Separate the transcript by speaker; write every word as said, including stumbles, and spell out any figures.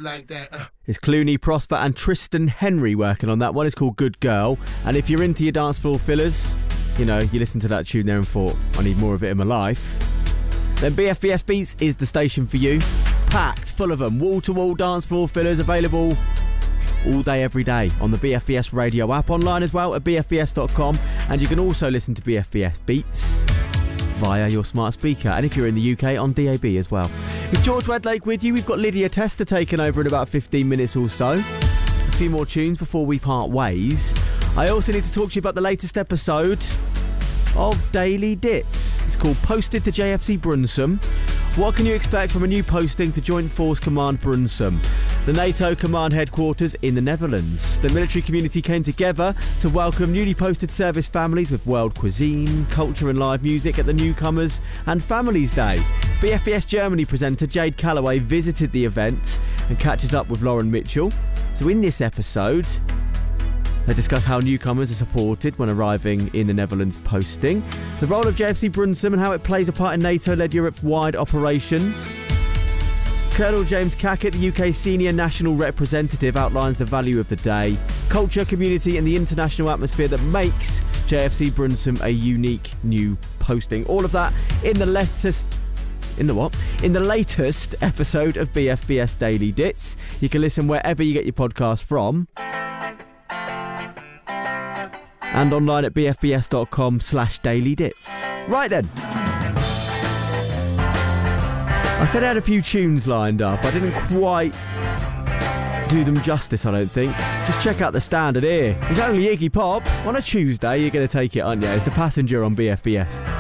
Speaker 1: like that. Uh.
Speaker 2: It's Clooney, Prosper and Tristan Henry working on that one. It's called Good Girl. And if you're into your dance floor fillers, you know, you listen to that tune there and thought, I need more of it in my life, then B F B S Beats is the station for you. Packed full of them. Wall-to-wall dance floor fillers available all day, every day on the B F B S radio app, online as well at b f b s dot com. And you can also listen to B F B S Beats via your smart speaker, and if you're in the U K, on D A B as well. It's George Wedlake with you. We've got Lydia Tester taking over in about fifteen minutes or so. A few more tunes before we part ways. I also need to talk to you about the latest episode of Daily Dits. It's called Posted to J F C Brunsum. What can you expect from a new posting to Joint Force Command Brunsum, the NATO command headquarters in the Netherlands? The military community came together to welcome newly posted service families with world cuisine, culture and live music at the Newcomers and Families Day. B F B S Germany presenter Jade Calloway visited the event and catches up with Lauren Mitchell. So in this episode, they discuss how newcomers are supported when arriving in the Netherlands posting, the role of J F C Brunsum and how it plays a part in NATO-led Europe-wide operations. Colonel James Cackett, the U K Senior National Representative, outlines the value of the day, culture, community and the international atmosphere that makes J F C Brunsum a unique new posting. All of that in the latest... In the what? In the latest episode of B F B S Daily Dits. You can listen wherever you get your podcast from. And online at b f b s dot com slash daily dits. Right then. I said I had a few tunes lined up. I didn't quite do them justice, I don't think. Just check out the standard here. It's only Iggy Pop. On a Tuesday, you're going to take it, aren't you? It's The Passenger on B F B S.